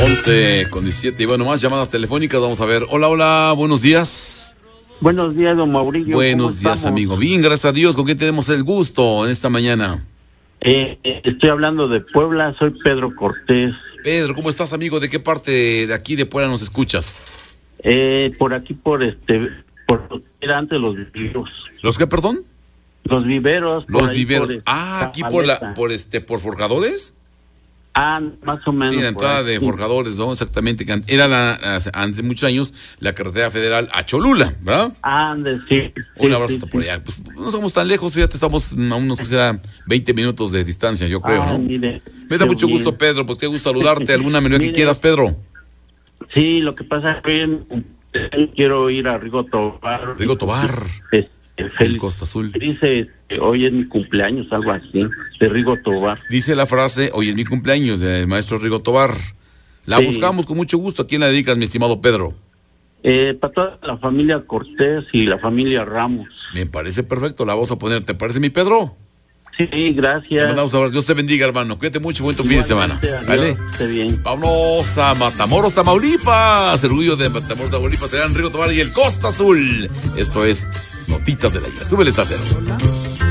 11:17. Y bueno, más llamadas telefónicas. Vamos a ver. Hola, hola, buenos días. Buenos días, don Mauricio. Buenos días, amigo. Bien, gracias a Dios. ¿Con qué tenemos el gusto en esta mañana? Estoy hablando de Puebla, soy Pedro Cortés. Pedro, ¿cómo estás, amigo? ¿De qué parte de aquí de Puebla nos escuchas? Por aquí, por era antes los viveros. ¿Los qué, perdón? Los viveros. Los viveros. Aquí por Forjadores. Más o menos. Sí, la entrada de Forjadores, ¿no? Exactamente. Era hace muchos años la carretera federal a Cholula, ¿verdad? Sí. Un abrazo hasta por allá. Pues no somos tan lejos, fíjate, estamos a unos que será 20 minutos de distancia, yo creo, ¿no? Mire, me da mucho gusto, Pedro, pues qué gusto saludarte. ¿Alguna menú que quieras, Pedro? Sí, lo que pasa es que quiero ir a Rigo Tobar. Rigo Tobar. El Costa Azul. Dice, hoy es mi cumpleaños, algo así, de Rigo Tobar. Dice la frase, hoy es mi cumpleaños, del maestro Rigo Tobar. La buscamos con mucho gusto. ¿A quién la dedicas, mi estimado Pedro? Para toda la familia Cortés y la familia Ramos. Me parece perfecto, la vamos a poner. ¿Te parece, mi Pedro? Sí, gracias. Dios te bendiga, hermano. Cuídate mucho, buen tu fin de semana. ¿Vale? Esté bien. Vámonos a Matamoros, Tamaulipas. El orgullo de Matamoros, Tamaulipas será Rigo Tobar y el Costa Azul. Esto es Notitas del Ayer. Súbele a cero.